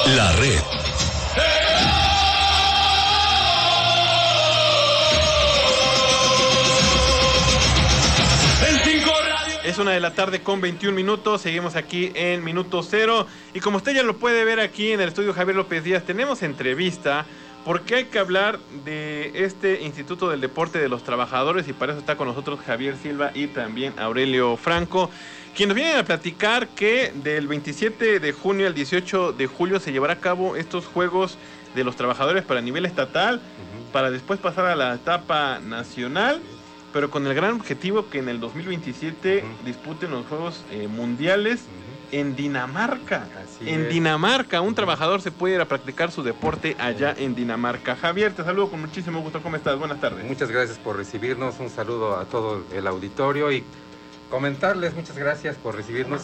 La Red. Es 1:00 p.m. con 21 minutos, seguimos aquí en Minuto Cero y como usted ya lo puede ver aquí en el estudio Javier López Díaz, tenemos entrevista porque hay que hablar de este Instituto del Deporte de los Trabajadores y para eso está con nosotros Javier Silva y también Aurelio Franco, quienes nos vienen a platicar que del 27 de junio al 18 de julio se llevará a cabo estos Juegos de los Trabajadores para nivel estatal, para después pasar a la etapa nacional, pero con el gran objetivo que en el 2027 disputen los Juegos Mundiales en Dinamarca. Dinamarca, un trabajador se puede ir a practicar su deporte allá en Dinamarca. Javier, te saludo con muchísimo gusto. ¿Cómo estás? Buenas tardes. Muchas gracias por recibirnos. Un saludo a todo el auditorio y comentarles, muchas gracias por recibirnos.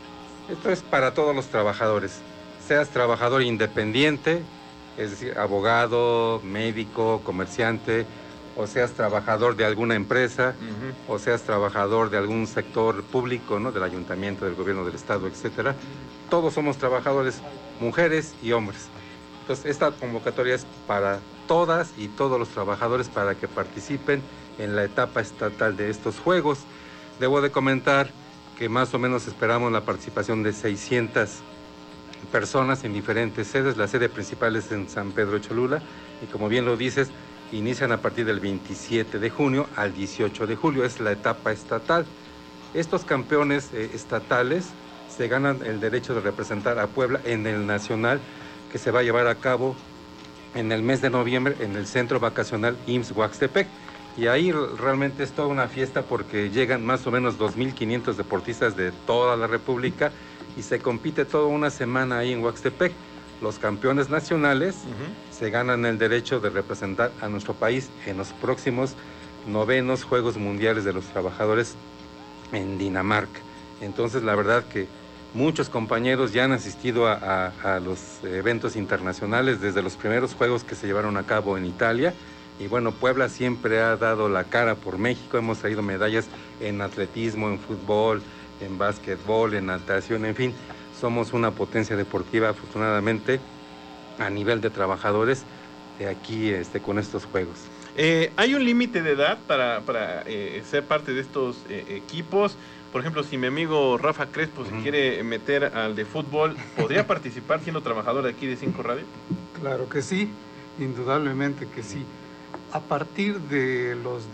Esto es para todos los trabajadores. Seas trabajador independiente, es decir, abogado, médico, comerciante, o seas trabajador de alguna empresa, o seas trabajador de algún sector público, ¿no? Del ayuntamiento, del gobierno del estado, etcétera. Todos somos trabajadores, mujeres y hombres. Entonces, esta convocatoria es para todas y todos los trabajadores para que participen en la etapa estatal de estos Juegos. Debo de comentar que más o menos esperamos la participación de 600 personas en diferentes sedes. La sede principal es en San Pedro Cholula y como bien lo dices, inician a partir del 27 de junio al 18 de julio, es la etapa estatal. Estos campeones estatales se ganan el derecho de representar a Puebla en el nacional que se va a llevar a cabo en el mes de noviembre en el centro vacacional IMSS Huaxtepec. Y ahí realmente es toda una fiesta porque llegan más o menos 2.500 deportistas de toda la República y se compite toda una semana ahí en Huaxtepec. Los campeones nacionales se ganan el derecho de representar a nuestro país en los próximos 9º Juegos Mundiales de los Trabajadores en Dinamarca. Entonces, la verdad que muchos compañeros ya han asistido a los eventos internacionales desde los primeros Juegos que se llevaron a cabo en Italia. Y bueno, Puebla siempre ha dado la cara por México. Hemos traído medallas en atletismo, en fútbol, en básquetbol, en natación, en fin. Somos una potencia deportiva, afortunadamente, a nivel de trabajadores de aquí con estos Juegos. ¿Hay un límite de edad para ser parte de estos equipos? Por ejemplo, si mi amigo Rafa Crespo se quiere meter al de fútbol, ¿podría participar siendo trabajador de aquí de 5 Radio? Claro que sí, indudablemente que sí. A partir de los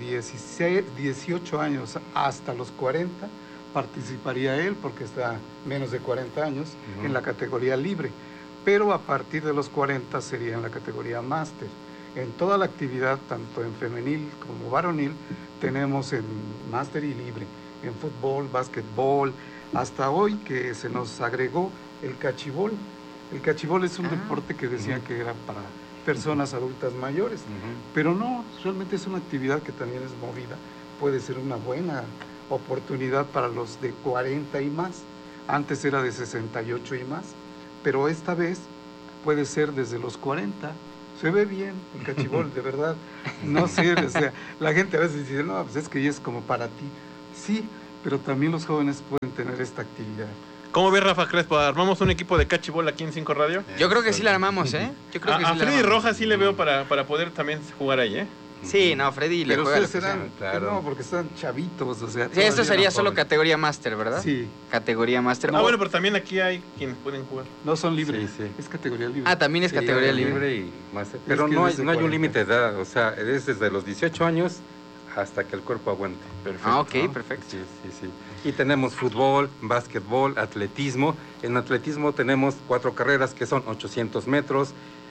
18 años hasta los 40, participaría él porque está menos de 40 años en la categoría libre, pero a partir de los 40 sería en la categoría máster. En toda la actividad, tanto en femenil como varonil, tenemos en máster y libre, en fútbol, básquetbol, hasta hoy que se nos agregó el cachibol. El cachibol es un deporte que decían que era para personas adultas mayores, pero no, realmente es una actividad que también es movida, puede ser una buena oportunidad para los de 40 y más. Antes era de 68 y más, pero esta vez puede ser desde los 40. Se ve bien el cachibol, de verdad. No sé, o sea, la gente a veces dice, no, pues es que ya es como para ti. Sí, pero también los jóvenes pueden tener esta actividad. ¿Cómo ves, Rafa Crespo? ¿Armamos un equipo de cachibol aquí en 5 Radio? Yo creo que sí la armamos, ¿eh? Yo creo que a sí Freddy Rojas sí le veo para poder también jugar ahí, ¿eh? Sí, no, Freddy le pero juega. Pero serán, claro. No, porque están chavitos, o sea. Sí, esto sería solo categoría máster, ¿verdad? Sí. Categoría máster. Bueno, pero también aquí hay quienes pueden jugar. No son libres, sí. Es categoría libre. Ah, también es categoría libre. Y máster. Pero no hay un límite de edad, o sea, es desde los 18 años hasta que el cuerpo aguante. Perfecto. Ok, perfecto. Sí. Y tenemos fútbol, básquetbol, atletismo. En atletismo tenemos 4 carreras que son 800 metros,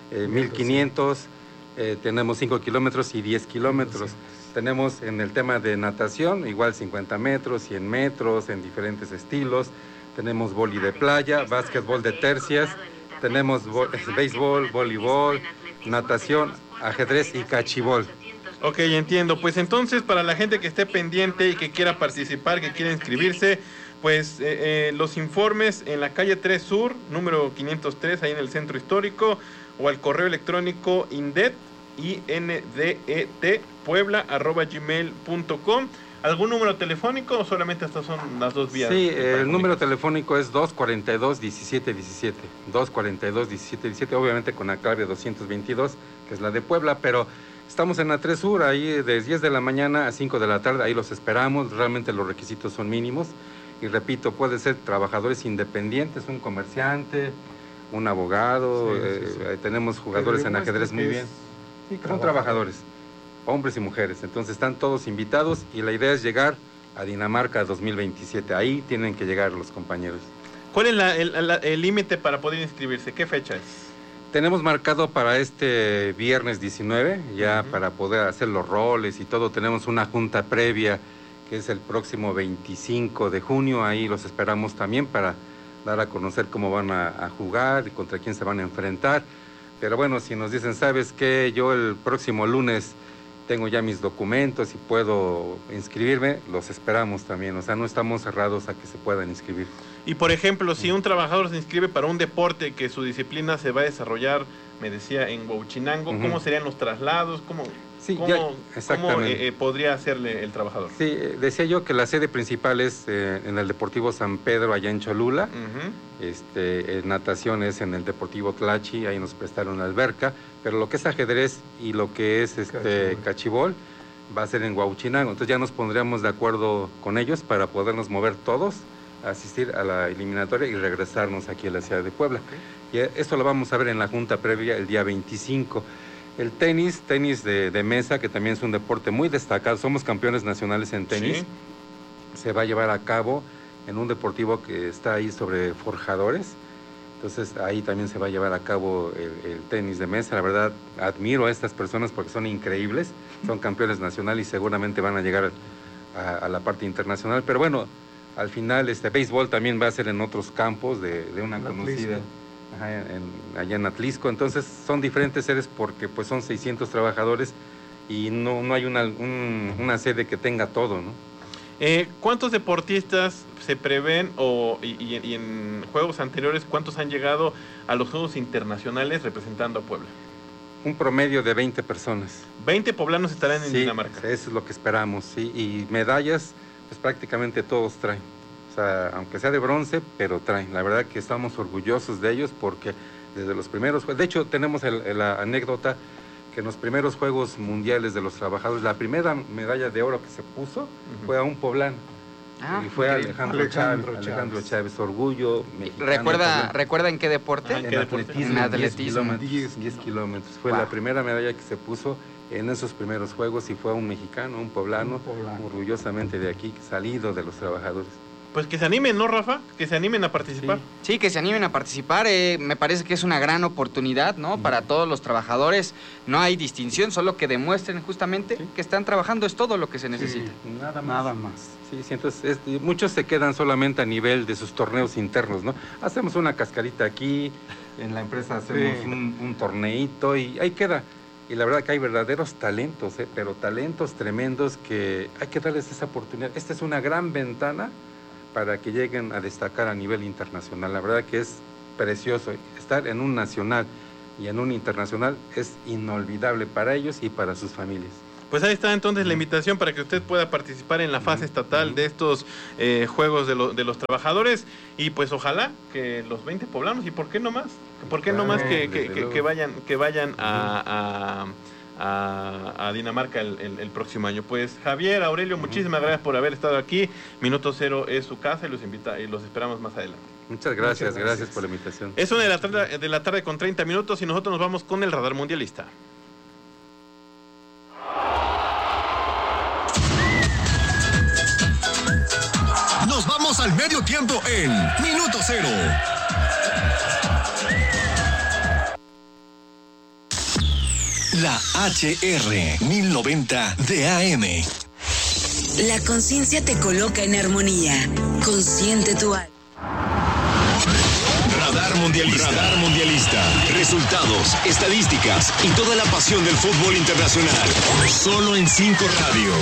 1500, tenemos 5 kilómetros y 10 kilómetros. Tenemos en el tema de natación, igual 50 metros, 100 metros, en diferentes estilos. Tenemos vóley de playa, básquetbol de tercias, tenemos béisbol, voleibol, natación, ajedrez y cachibol. Ok, entiendo. Pues entonces, para la gente que esté pendiente y que quiera participar, que quiera inscribirse, pues los informes en la calle 3 Sur, número 503, ahí en el Centro Histórico, o al correo electrónico indet, puebla@gmail.com, ¿Algún número telefónico o solamente estas son las dos vías? Sí, el número telefónico es 242-1717. 242-1717, obviamente con la clave 222, que es la de Puebla, pero estamos en la 3 Sur, ahí de 10 de la mañana a 5 de la tarde, ahí los esperamos, realmente los requisitos son mínimos. Y repito, puede ser trabajadores independientes, un comerciante, un abogado, sí. Tenemos jugadores en ajedrez muy bien. Sí, son trabajadores, hombres y mujeres, entonces están todos invitados y la idea es llegar a Dinamarca 2027, ahí tienen que llegar los compañeros. ¿Cuál es el límite para poder inscribirse? ¿Qué fecha es? Tenemos marcado para este viernes 19, ya para poder hacer los roles y todo, tenemos una junta previa que es el próximo 25 de junio, ahí los esperamos también para dar a conocer cómo van a jugar y contra quién se van a enfrentar. Pero bueno, si nos dicen, ¿sabes qué? Yo el próximo lunes tengo ya mis documentos y puedo inscribirme, los esperamos también, o sea, no estamos cerrados a que se puedan inscribir. Y por ejemplo, si un trabajador se inscribe para un deporte que su disciplina se va a desarrollar, me decía, en Huauchinango, ¿cómo serían los traslados? ¿Cómo podría hacerle el trabajador? Sí, decía yo que la sede principal es en el Deportivo San Pedro, allá en Cholula. Natación es en el Deportivo Tlachi, ahí nos prestaron la alberca, pero lo que es ajedrez y lo que es cachibol va a ser en Huauchinango. Entonces ya nos pondríamos de acuerdo con ellos para podernos mover todos, asistir a la eliminatoria y regresarnos aquí a la ciudad de Puebla. Y esto lo vamos a ver en la junta previa el día 25. El tenis de mesa, que también es un deporte muy destacado, somos campeones nacionales en tenis, ¿sí? Se va a llevar a cabo en un deportivo que está ahí sobre forjadores, entonces ahí también se va a llevar a cabo el tenis de mesa. La verdad, admiro a estas personas porque son increíbles, son campeones nacionales y seguramente van a llegar a la parte internacional, pero bueno, al final béisbol también va a ser en otros campos de una conocida... allá en Atlisco, entonces son diferentes sedes porque pues son 600 trabajadores y no hay una sede que tenga todo, ¿no? ¿Cuántos deportistas se prevén y en juegos anteriores cuántos han llegado a los Juegos Internacionales representando a Puebla? Un promedio de 20 personas. 20 poblanos estarán en Dinamarca. Eso es lo que esperamos, sí, y medallas pues prácticamente todos traen. O sea, aunque sea de bronce, pero traen. La verdad que estamos orgullosos de ellos porque desde los primeros... De hecho, tenemos la anécdota que en los primeros Juegos Mundiales de los Trabajadores, la primera medalla de oro que se puso fue a un poblano. Y fue Alejandro Chávez, orgullo mexicano. ¿Recuerda en qué deporte? En atletismo. En atletismo. 10 kilómetros. Fue la primera medalla que se puso en esos primeros Juegos y fue un mexicano, un poblano, orgullosamente de aquí, salido de los trabajadores. Pues que se animen, ¿no, Rafa? Que se animen a participar. Sí, que se animen a participar. Me parece que es una gran oportunidad, ¿no? Para todos los trabajadores. No hay distinción, solo que demuestren justamente que están trabajando. Es todo lo que se necesita. Nada más. Sí, entonces muchos se quedan solamente a nivel de sus torneos internos, ¿no? Hacemos una cascarita aquí, en la empresa hacemos un torneito y ahí queda. Y la verdad que hay verdaderos talentos, pero talentos tremendos que hay que darles esa oportunidad. Esta es una gran ventana para que lleguen a destacar a nivel internacional. La verdad que es precioso. Estar en un nacional y en un internacional es inolvidable para ellos y para sus familias. Pues ahí está entonces la invitación para que usted pueda participar en la fase estatal de estos Juegos de los Trabajadores y pues ojalá que los 20 poblanos y por qué no más, que vayan a Dinamarca el próximo año. Pues Javier, Aurelio, muchísimas gracias por haber estado aquí. Minuto Cero es su casa y los esperamos más adelante. Muchas gracias por la invitación. Es 1:00 de la tarde con 30 minutos y nosotros nos vamos con el radar mundialista. Nos vamos al medio tiempo en Minuto Cero. La HR 1090 de AM. La conciencia te coloca en armonía. Consciente tu alma. Radar Mundialista. Resultados, estadísticas y toda la pasión del fútbol internacional. Solo en 5 Radio.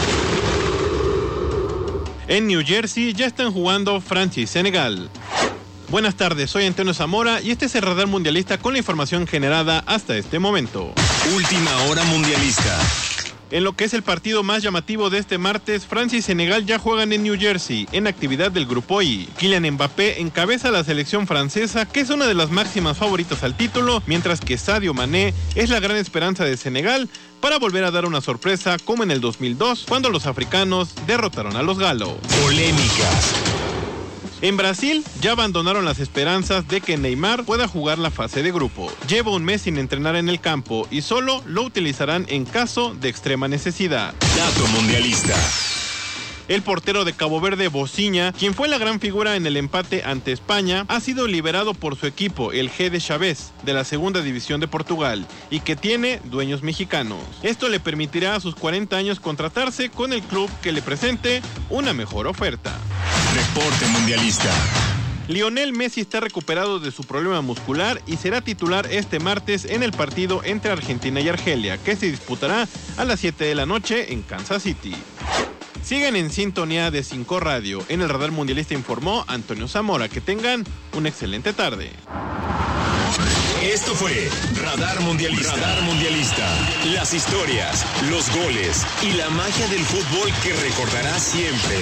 En New Jersey ya están jugando Francia y Senegal. Buenas tardes, soy Antonio Zamora y este es el Radar Mundialista con la información generada hasta este momento. Última hora mundialista. En lo que es el partido más llamativo de este martes, Francia y Senegal ya juegan en New Jersey, en actividad del Grupo I. Kylian Mbappé encabeza la selección francesa, que es una de las máximas favoritas al título, mientras que Sadio Mané es la gran esperanza de Senegal para volver a dar una sorpresa como en el 2002, cuando los africanos derrotaron a los galos. Polémicas. En Brasil ya abandonaron las esperanzas de que Neymar pueda jugar la fase de grupo. Lleva un mes sin entrenar en el campo y solo lo utilizarán en caso de extrema necesidad. Dato mundialista. El portero de Cabo Verde, Bociña, quien fue la gran figura en el empate ante España, ha sido liberado por su equipo, el G de Chávez, de la segunda división de Portugal, y que tiene dueños mexicanos. Esto le permitirá a sus 40 años contratarse con el club que le presente una mejor oferta. Reporte mundialista. Lionel Messi está recuperado de su problema muscular y será titular este martes en el partido entre Argentina y Argelia, que se disputará a las 7 de la noche en Kansas City. Siguen en sintonía de 5 Radio. En el Radar Mundialista informó Antonio Zamora. Que tengan una excelente tarde. Esto fue Radar Mundialista. Radar Mundialista. Las historias, los goles y la magia del fútbol que recordará siempre.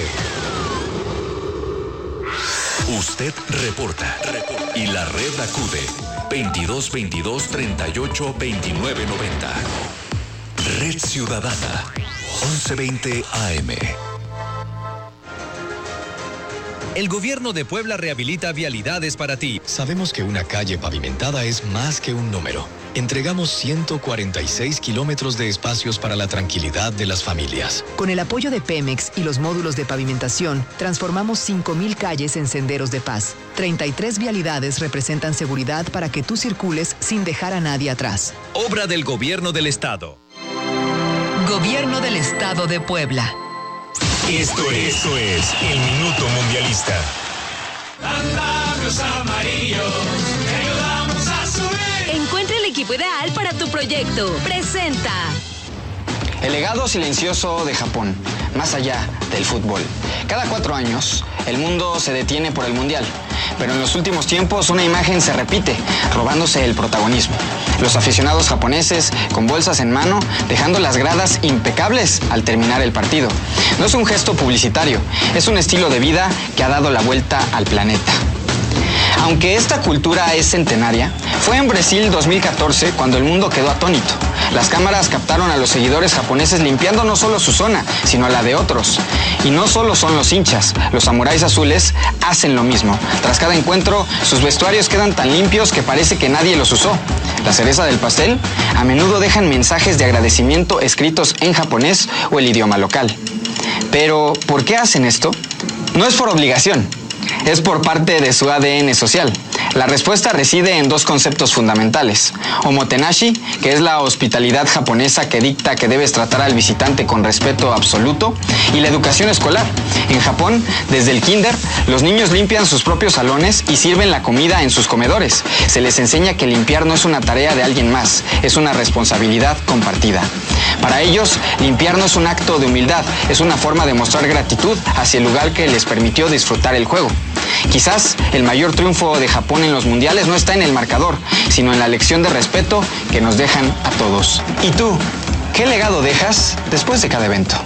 Usted reporta y la red acude 22 22 38 29 90. Red Ciudadana 1120 AM. El gobierno de Puebla rehabilita vialidades para ti. Sabemos que una calle pavimentada es más que un número. Entregamos 146 kilómetros de espacios para la tranquilidad de las familias. Con el apoyo de Pemex y los módulos de pavimentación, transformamos 5,000 calles en senderos de paz. 33 vialidades representan seguridad para que tú circules sin dejar a nadie atrás. Obra del Gobierno del Estado. Gobierno del Estado de Puebla. Esto es el Minuto Mundialista. Encuentra el equipo ideal para tu proyecto. Presenta. El legado silencioso de Japón, más allá del fútbol. Cada 4 años, el mundo se detiene por el Mundial. Pero en los últimos tiempos una imagen se repite, robándose el protagonismo. Los aficionados japoneses con bolsas en mano, dejando las gradas impecables al terminar el partido. No es un gesto publicitario, es un estilo de vida que ha dado la vuelta al planeta. Aunque esta cultura es centenaria, fue en Brasil 2014 cuando el mundo quedó atónito. Las cámaras captaron a los seguidores japoneses limpiando no solo su zona, sino la de otros. Y no solo son los hinchas, los samuráis azules hacen lo mismo. Tras cada encuentro, sus vestuarios quedan tan limpios que parece que nadie los usó. La cereza del pastel, a menudo dejan mensajes de agradecimiento escritos en japonés o el idioma local. Pero, ¿por qué hacen esto? No es por obligación. Es por parte de su ADN social. La respuesta reside en 2 conceptos fundamentales. Omotenashi, que es la hospitalidad japonesa que dicta que debes tratar al visitante con respeto absoluto, y la educación escolar. En Japón, desde el kinder, los niños limpian sus propios salones y sirven la comida en sus comedores. Se les enseña que limpiar no es una tarea de alguien más, es una responsabilidad compartida. Para ellos, limpiar no es un acto de humildad, es una forma de mostrar gratitud hacia el lugar que les permitió disfrutar el juego. Quizás el mayor triunfo de Japón en los mundiales no está en el marcador, sino en la lección de respeto que nos dejan a todos. ¿Y tú, qué legado dejas después de cada evento?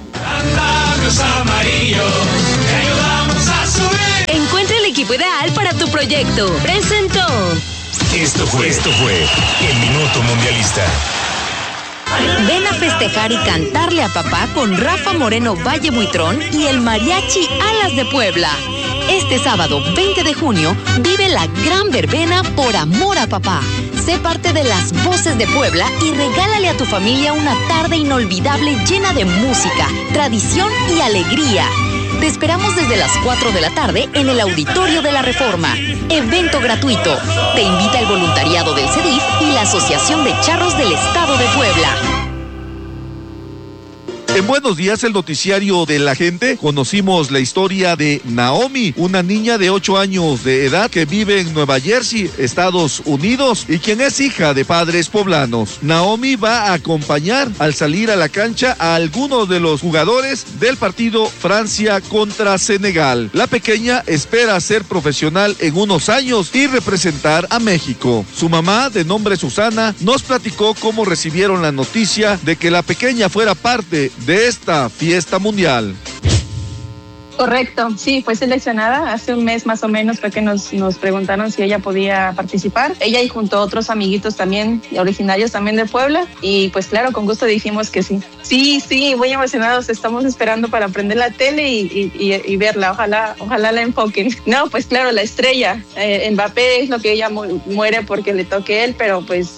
Encuentra el equipo ideal para tu proyecto. Presentó. Esto fue el Minuto Mundialista. Ven a festejar y cantarle a papá con Rafa Moreno Valle Buitrón y el Mariachi Alas de Puebla. Este sábado 20 de junio vive la gran verbena por amor a papá. Sé parte de las voces de Puebla y regálale a tu familia una tarde inolvidable llena de música, tradición y alegría. Te esperamos desde las 4 de la tarde en el Auditorio de la Reforma. Evento gratuito. Te invita el voluntariado del CEDIF y la Asociación de Charros del Estado de Puebla. En Buenos Días, el noticiario de la gente, conocimos la historia de Naomi, una niña de 8 años de edad que vive en Nueva Jersey, Estados Unidos, y quien es hija de padres poblanos. Naomi va a acompañar al salir a la cancha a algunos de los jugadores del partido Francia contra Senegal. La pequeña espera ser profesional en unos años y representar a México. Su mamá, de nombre Susana, nos platicó cómo recibieron la noticia de que la pequeña fuera parte de esta fiesta mundial. Correcto, sí, fue seleccionada hace un mes más o menos, fue que nos preguntaron si ella podía participar. Ella y junto a otros amiguitos también, originarios también de Puebla, y pues claro, con gusto dijimos que sí. Sí, muy emocionados, estamos esperando para prender la tele y verla, ojalá la enfoquen. No, pues claro, la estrella, Mbappé es lo que ella muere porque le toque él, pero pues...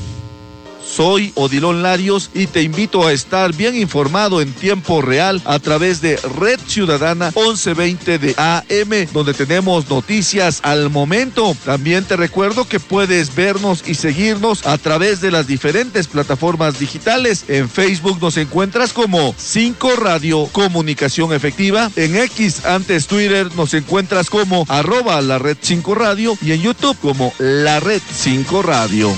Soy Odilon Larios y te invito a estar bien informado en tiempo real a través de Red Ciudadana 1120 de AM, donde tenemos noticias al momento. También te recuerdo que puedes vernos y seguirnos a través de las diferentes plataformas digitales. En Facebook nos encuentras como 5 Radio Comunicación Efectiva. En X, antes Twitter, nos encuentras como @la Red 5 Radio y en YouTube como la Red 5 Radio.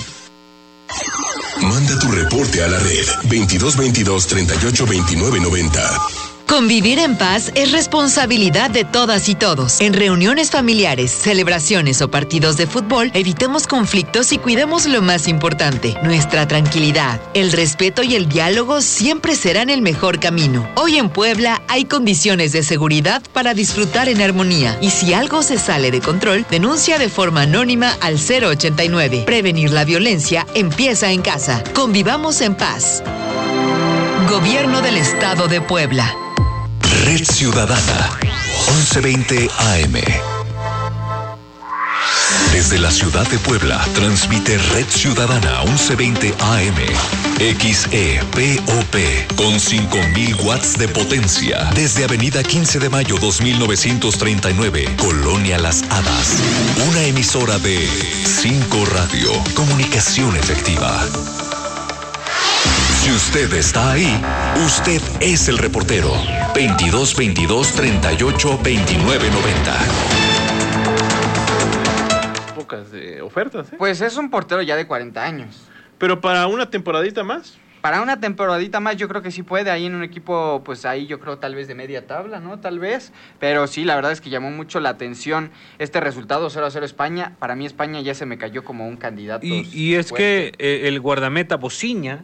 Manda tu reporte a la red 2222 38 29 90. Convivir en paz es responsabilidad de todas y todos. En reuniones familiares, celebraciones o partidos de fútbol, evitemos conflictos y cuidemos lo más importante, nuestra tranquilidad. El respeto y el diálogo siempre serán el mejor camino. Hoy en Puebla hay condiciones de seguridad para disfrutar en armonía. Y si algo se sale de control, denuncia de forma anónima al 089. Prevenir la violencia empieza en casa. Convivamos en paz. Gobierno del Estado de Puebla. Red Ciudadana 1120 AM. Desde la ciudad de Puebla, transmite Red Ciudadana 1120 AM. XEPOP con 5000 watts de potencia. Desde Avenida 15 de Mayo 2939, Colonia Las Hadas. Una emisora de 5 Radio. Comunicación efectiva. Si usted está ahí, usted es el reportero. 2222 38 29 90. Pocas ofertas, ¿eh? Pues es un portero ya de 40 años. Pero para una temporadita más. Para una temporadita más yo creo que sí puede, ahí en un equipo, pues ahí yo creo tal vez de media tabla, ¿no? Tal vez, pero sí, la verdad es que llamó mucho la atención este resultado 0-0 España. Para mí España ya se me cayó como un candidato. Y es que el guardameta Bociña,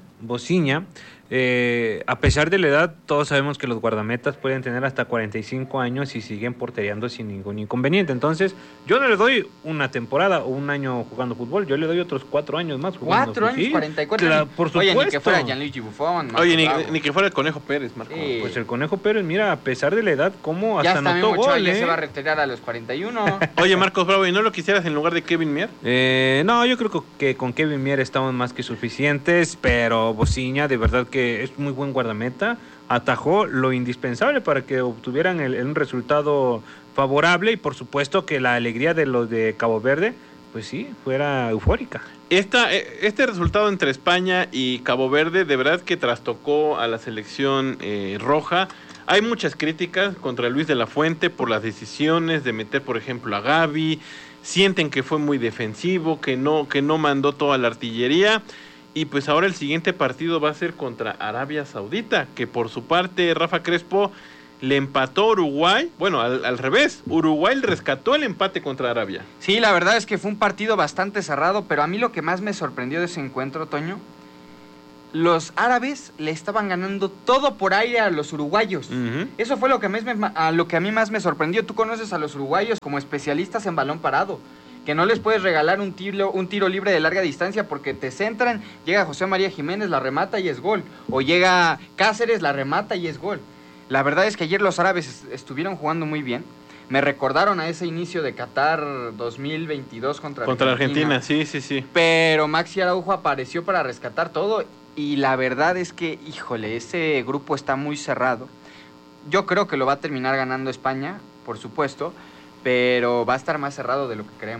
a pesar de la edad, todos sabemos que los guardametas pueden tener hasta 45 años y siguen portereando sin ningún inconveniente. Entonces, yo no le doy una temporada o un año jugando fútbol, yo le doy otros 4 años más jugando. 4 años, 44 años. Por supuesto. Oye, ni que fuera Gianluigi Buffon. Oye, ni que fuera el Conejo Pérez, Marco. Sí. Pues el Conejo Pérez, mira, a pesar de la edad, cómo hasta anotó gol, gol, ya se va a retirar a los 41. Oye, Marcos Bravo, ¿y no lo quisieras en lugar de Kevin Mier? No, yo creo que con Kevin Mier estamos más que suficientes, pero Bociña de verdad que es muy buen guardameta, atajó lo indispensable para que obtuvieran un resultado favorable y por supuesto que la alegría de los de Cabo Verde, pues sí, fuera eufórica. Este resultado entre España y Cabo Verde de verdad que trastocó a la selección roja. Hay muchas críticas contra Luis de la Fuente por las decisiones de meter, por ejemplo, a Gavi. Sienten que fue muy defensivo, que no mandó toda la artillería. Y pues ahora el siguiente partido va a ser contra Arabia Saudita, que por su parte Rafa Crespo le empató a Uruguay. Bueno, al revés, Uruguay rescató el empate contra Arabia. Sí, la verdad es que fue un partido bastante cerrado, pero a mí lo que más me sorprendió de ese encuentro, Toño, los árabes le estaban ganando todo por aire a los uruguayos. Uh-huh. Eso fue lo que a mí más me sorprendió. Tú conoces a los uruguayos como especialistas en balón parado, que no les puedes regalar un tiro libre de larga distancia porque te centran, llega José María Jiménez, la remata y es gol, o llega Cáceres, la remata y es gol. La verdad es que ayer los árabes estuvieron jugando muy bien. Me recordaron a ese inicio de Qatar 2022 contra Argentina, sí. Pero Maxi Araujo apareció para rescatar todo y la verdad es que, híjole, ese grupo está muy cerrado. Yo creo que lo va a terminar ganando España, por supuesto, pero va a estar más cerrado de lo que creemos, ¿eh?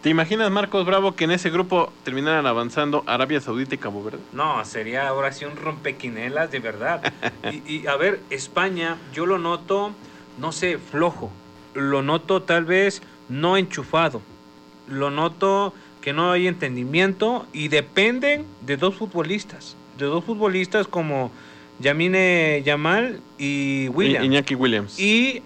¿Te imaginas, Marcos Bravo, que en ese grupo terminaran avanzando Arabia Saudita y Cabo Verde? No, sería ahora sí un rompequinelas de verdad. Y a ver, España, yo lo noto, no sé, flojo. Lo noto tal vez no enchufado. Lo noto que no hay entendimiento y dependen de dos futbolistas. De dos futbolistas como Lamine Yamal y Williams. Iñaki Williams. Y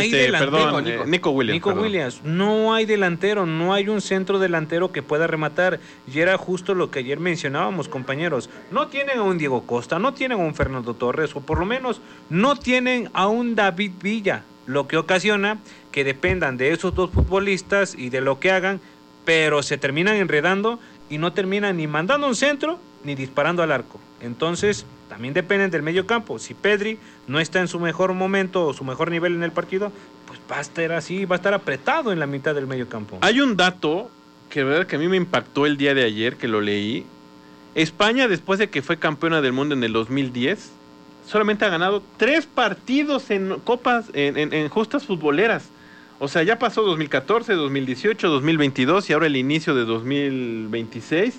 Nico Williams. No hay delantero, no hay un centro delantero que pueda rematar. Y era justo lo que ayer mencionábamos, compañeros. No tienen a un Diego Costa, no tienen a un Fernando Torres, o por lo menos no tienen a un David Villa, lo que ocasiona que dependan de esos dos futbolistas y de lo que hagan, pero se terminan enredando y no terminan ni mandando un centro ni disparando al arco. Entonces, también dependen del medio campo. Si Pedri no está en su mejor momento o su mejor nivel en el partido, pues va a estar así, va a estar apretado en la mitad del medio campo. Hay un dato que, verdad, que a mí me impactó el día de ayer, que lo leí. España, después de que fue campeona del mundo en el 2010, solamente ha ganado 3 partidos en copas, en justas futboleras. O sea, ya pasó 2014, 2018, 2022 y ahora el inicio de 2026.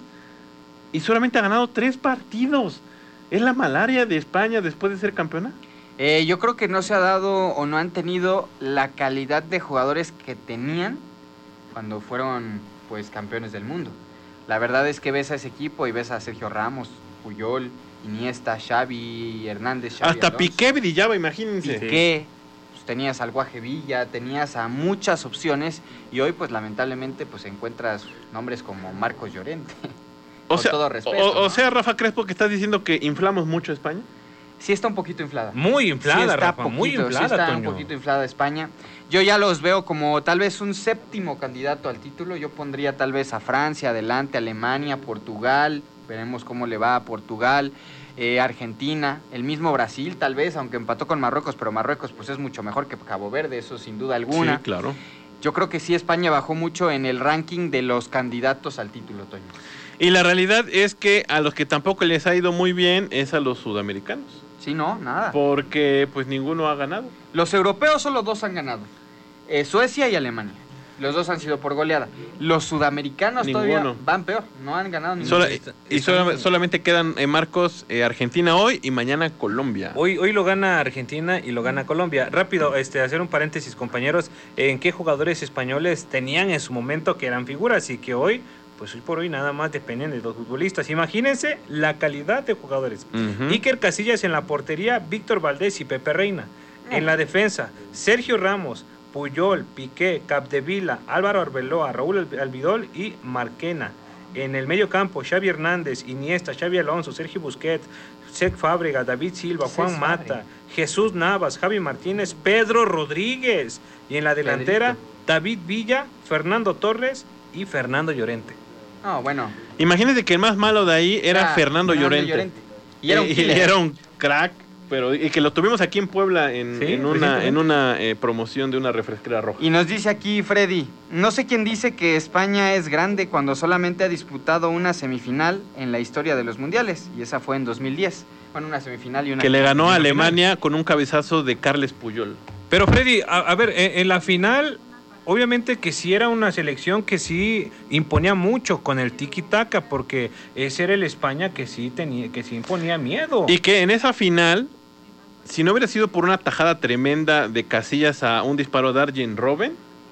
Y solamente ha ganado 3 partidos. ¿Es la malaria de España después de ser campeona? Yo creo que no se ha dado o no han tenido la calidad de jugadores que tenían cuando fueron pues campeones del mundo. La verdad es que ves a ese equipo y ves a Sergio Ramos, Puyol, Iniesta, Xavi Hernández, Xavi hasta Alonso. Piqué brillaba, imagínense. Piqué, pues, tenías al Guaje Villa, tenías a muchas opciones y hoy pues lamentablemente pues encuentras nombres como Marcos Llorente. O Con sea, todo respeto, o ¿no? sea, Rafa Crespo, que estás diciendo que inflamos mucho a España. Sí está un poquito inflada. Muy inflada, sí está Rafa, poquito, muy inflada, sí está Toño. un poquito inflada España. Yo ya los veo como tal vez un 7º candidato al título. Yo pondría tal vez a Francia, adelante, Alemania, Portugal. Veremos cómo le va a Portugal, Argentina, el mismo Brasil tal vez, aunque empató con Marruecos, pero Marruecos pues es mucho mejor que Cabo Verde, eso sin duda alguna. Sí, claro. Yo creo que sí, España bajó mucho en el ranking de los candidatos al título, Toño. Y la realidad es que a los que tampoco les ha ido muy bien es a los sudamericanos. Sí, no, nada. Porque pues ninguno ha ganado. Los europeos solo 2 han ganado, Suecia y Alemania. Los 2 han sido por goleada. Los sudamericanos todavía van peor, no han ganado ninguno. Solamente quedan Marcos, Argentina hoy y mañana Colombia. Hoy lo gana Argentina y lo gana Colombia. Rápido, hacer un paréntesis, compañeros. ¿En qué jugadores españoles tenían en su momento que eran figuras y que hoy, pues hoy por hoy nada más dependen de 2 futbolistas? Imagínense la calidad de jugadores. Iker Casillas en la portería, Víctor Valdés y Pepe Reina. En la defensa, Sergio Ramos, Puyol, Piqué, Capdevila, Álvaro Arbeloa, Raúl Alvidol y Marquena. En el medio campo, Xavi Hernández, Iniesta, Xavi Alonso, Sergio Busquets, Cesc Fábregas, David Silva, Juan Mata, Jesús Navas, Javi Martínez, Pedro Rodríguez. Y en la delantera, David Villa, Fernando Torres y Fernando Llorente. No, bueno. Imagínense que el más malo de ahí era Fernando Llorente. Y era un crack. Pero, y que lo tuvimos aquí en Puebla en una promoción de una refresquera roja. Y nos dice aquí Freddy, no sé quién dice que España es grande cuando solamente ha disputado una semifinal en la historia de los mundiales, y esa fue en 2010. Bueno, una semifinal y una... Que le ganó a Alemania con un cabezazo de Carles Puyol. Pero Freddy, a ver, en la final... Obviamente que sí era una selección que sí imponía mucho con el tiki-taka, porque ese era el España que sí imponía miedo. Y que en esa final, si no hubiera sido por una tajada tremenda de Casillas a un disparo de Arjen Robben,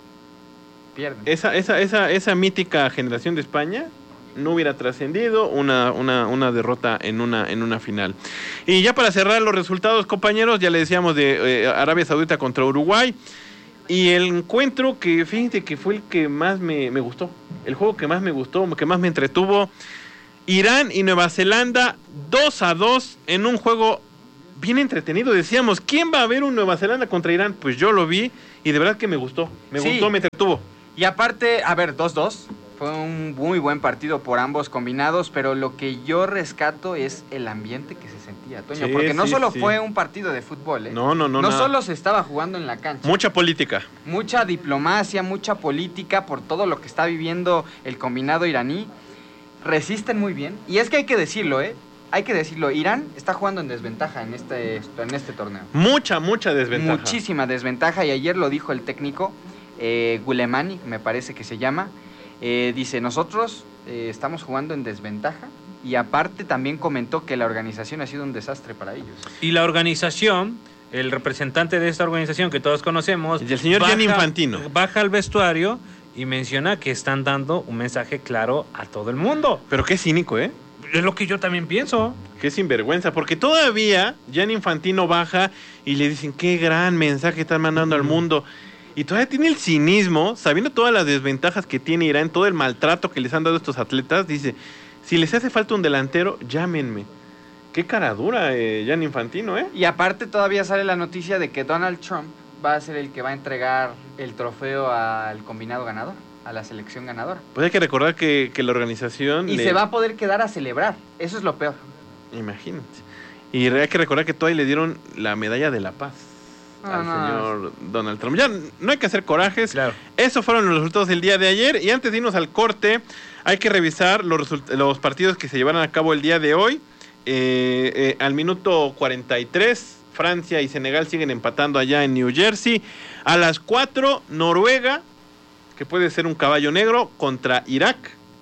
pierden. Esa mítica generación de España no hubiera trascendido una derrota en una final. Y ya para cerrar los resultados, compañeros, ya le decíamos de Arabia Saudita contra Uruguay. Y el encuentro que, fíjense que fue el que más me gustó, el juego que más me gustó, que más me entretuvo, Irán y Nueva Zelanda 2-2 en un juego bien entretenido. Decíamos, ¿quién va a ver un Nueva Zelanda contra Irán? Pues yo lo vi y de verdad que me gustó, me entretuvo. Y aparte, a ver, 2-2, fue un muy buen partido por ambos combinados, pero lo que yo rescato es el ambiente que se sentía, Toño, porque no solo fue un partido de fútbol, no solo se estaba jugando en la cancha. Mucha política. Mucha diplomacia, mucha política por todo lo que está viviendo el combinado iraní. Resisten muy bien, y es que hay que decirlo, Irán está jugando en desventaja en este torneo. Mucha desventaja. Muchísima desventaja, y ayer lo dijo el técnico, Gulemani, me parece que se llama. Dice, nosotros estamos jugando en desventaja y aparte también comentó que la organización ha sido un desastre para ellos. Y la organización, el representante de esta organización que todos conocemos, el señor Gianni Infantino, baja al vestuario y menciona que están dando un mensaje claro a todo el mundo. Pero qué cínico, ¿eh? Es lo que yo también pienso. Qué sinvergüenza, porque todavía Gianni Infantino baja y le dicen qué gran mensaje están mandando al mundo. Y todavía tiene el cinismo, sabiendo todas las desventajas que tiene Irán, todo el maltrato que les han dado estos atletas, dice, si les hace falta un delantero, llámenme. Qué cara dura, Gianni Infantino, ¿eh? Y aparte todavía sale la noticia de que Donald Trump va a ser el que va a entregar el trofeo al combinado ganador, a la selección ganadora. Pues hay que recordar que la organización... Y se va a poder quedar a celebrar, eso es lo peor. Imagínate. Y hay que recordar que todavía le dieron la medalla de la paz al señor Donald Trump. Ya no hay que hacer corajes. Claro. Esos fueron los resultados del día de ayer. Y antes de irnos al corte, hay que revisar los partidos que se llevaron a cabo el día de hoy. Al minuto 43, Francia y Senegal siguen empatando allá en New Jersey. A las 4, Noruega, que puede ser un caballo negro, contra Irak.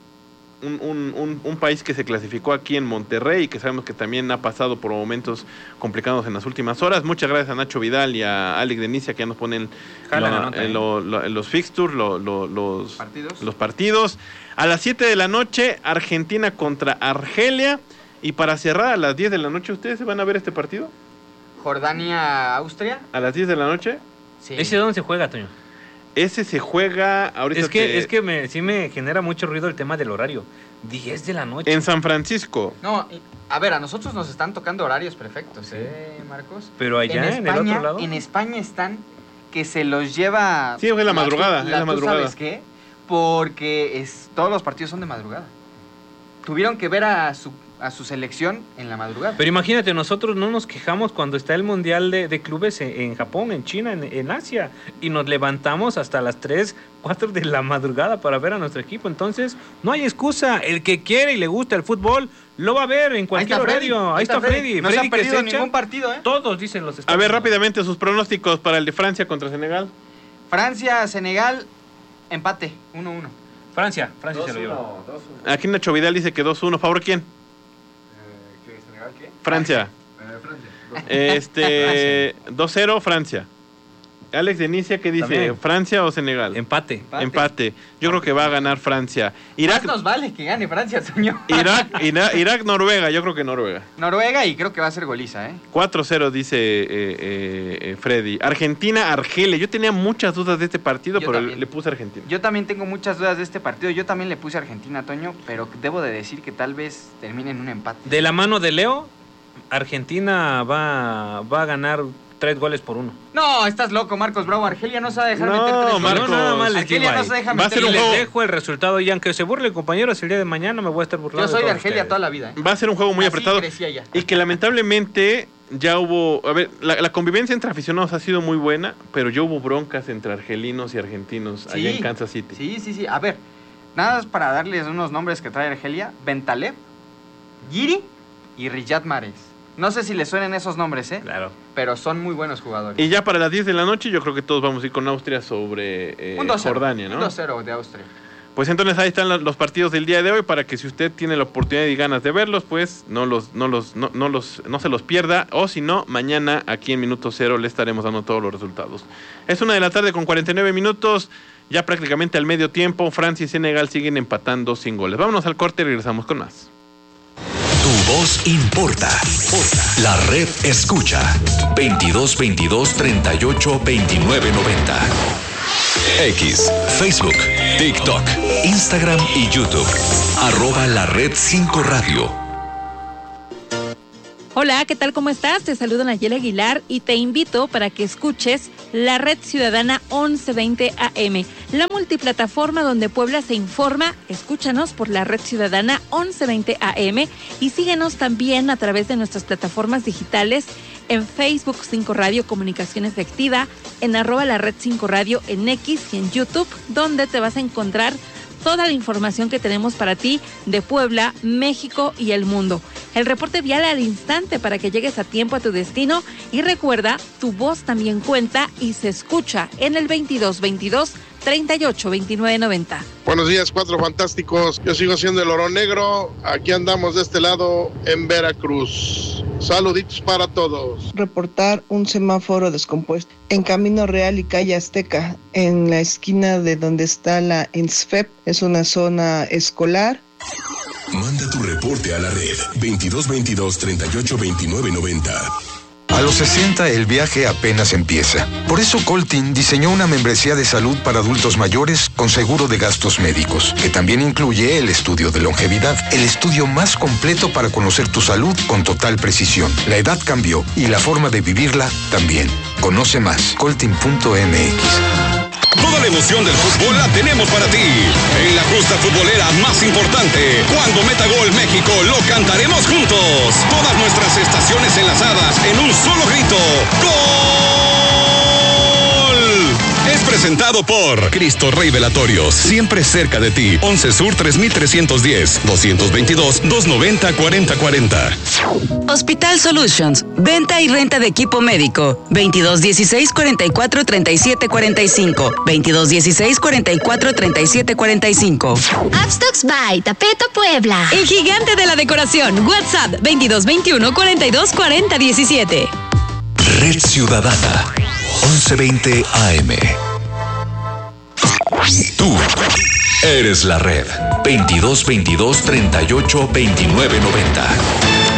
Un país que se clasificó aquí en Monterrey y que sabemos que también ha pasado por momentos complicados en las últimas horas. Muchas gracias a Nacho Vidal y a Alex Denicia que ya nos ponen los fixtures, los partidos. A las 7 de la noche, Argentina contra Argelia. Y para cerrar a las 10 de la noche, ¿ustedes se van a ver este partido? Jordania-Austria. ¿A las 10 de la noche? Sí. ¿Ese dónde se juega, Toño? Ese se juega ahorita. Sí me genera mucho ruido el tema del horario. 10 de la noche. En San Francisco. No, a ver, a nosotros nos están tocando horarios perfectos, Marcos. Pero allá en el otro lado. En España están que se los lleva... Sí, es la madrugada. ¿Tú sabes qué? Porque todos los partidos son de madrugada. Tuvieron que ver a su selección en la madrugada. Pero imagínate, nosotros no nos quejamos cuando está el Mundial de Clubes en Japón, en China, en Asia, y nos levantamos hasta las 3, 4 de la madrugada para ver a nuestro equipo. Entonces, no hay excusa. El que quiere y le gusta el fútbol, lo va a ver en cualquier horario. Ahí está Freddy. No se ha perdido ningún partido, ¿eh? Todos dicen los A ver, rápidamente, sus pronósticos para el de Francia contra Senegal. Francia, Senegal, empate, 1-1. Francia se lo lleva. 2-1. Aquí Nacho Vidal dice que 2-1. ¿Favor quién? ¿Senegal qué? Francia. Francia. 2-0 Francia. Alex Denicia, ¿qué dice? También. ¿Francia o Senegal? Empate. Yo creo que va a ganar Francia. Más nos vale que gane Francia, señor. Irak, Noruega. Yo creo que Noruega. Noruega y creo que va a ser goliza, 4-0 dice Freddy. Argentina, Argelia. Yo tenía muchas dudas de este partido, pero le puse Argentina. Yo también tengo muchas dudas de este partido. Yo también le puse Argentina, Toño, pero debo de decir que tal vez termine en un empate. De la mano de Leo, Argentina va a ganar 3-1. No, estás loco, Marcos Bravo. Argelia no se va a dejar meter 3 goles. Marcos, nada más Argelia no se deja meter. Les dejo el resultado y aunque se burle, compañeros, el día de mañana me voy a estar burlando. Yo soy de Argelia toda la vida. Va a ser un juego muy apretado. Ya. Y que lamentablemente ya hubo... A ver, la convivencia entre aficionados ha sido muy buena, pero ya hubo broncas entre argelinos y argentinos allá en Kansas City. Sí. A ver, nada más para darles unos nombres que trae Argelia. Bentaleb, Giri y Riyad Mahrez. No sé si les suenen esos nombres, Claro. Pero son muy buenos jugadores. Y ya para las 10 de la noche yo creo que todos vamos a ir con Austria sobre Jordania, ¿no? 2-0 de Austria. Pues entonces ahí están los partidos del día de hoy para que si usted tiene la oportunidad y ganas de verlos, pues no se los pierda. O si no, mañana aquí en Minuto Cero le estaremos dando todos los resultados. Es 1:00 con 49 minutos. Ya prácticamente al medio tiempo, Francia y Senegal siguen empatando sin goles. Vámonos al corte y regresamos con más. Tu voz importa. La red escucha. 22 38 29 90. X, Facebook, TikTok, Instagram y YouTube. @La Red 5 Radio. Hola, ¿qué tal? ¿Cómo estás? Te saluda Nayeli Aguilar y te invito para que escuches la Red Ciudadana 1120 AM, la multiplataforma donde Puebla se informa. Escúchanos por la Red Ciudadana 1120 AM y síguenos también a través de nuestras plataformas digitales en Facebook 5 Radio Comunicación Efectiva, en @La Red 5 Radio en X y en YouTube, donde te vas a encontrar toda la información que tenemos para ti de Puebla, México y el mundo. El reporte vial al instante para que llegues a tiempo a tu destino y recuerda, tu voz también cuenta y se escucha en el 22 382990. Buenos días, Cuatro Fantásticos. Yo sigo siendo el Oro Negro. Aquí andamos de este lado en Veracruz. Saluditos para todos. Reportar un semáforo descompuesto en Camino Real y Calle Azteca, en la esquina de donde está la INSFEP. Es una zona escolar. Manda tu reporte a la red 2222-382990. A los 60 el viaje apenas empieza. Por eso Coltin diseñó una membresía de salud para adultos mayores con seguro de gastos médicos, que también incluye el estudio de longevidad, el estudio más completo para conocer tu salud con total precisión. La edad cambió y la forma de vivirla también. Conoce más, coltin.mx. Toda la emoción del fútbol la tenemos para ti. En la justa futbolera más importante, cuando meta gol México, lo cantaremos juntos. Todas nuestras estaciones enlazadas en un solo grito. ¡Gol! Es presentado por Cristo Rey Velatorios, siempre cerca de ti. 11 Sur 3310, 222-290-4040. Hospital Solutions, venta y renta de equipo médico, 2216-443745, 2216-443745. Upstocks by Tapeto Puebla. El gigante de la decoración, WhatsApp 2221-424017. Red Ciudadana, 1120 AM. Tú eres la red, 2222-382990.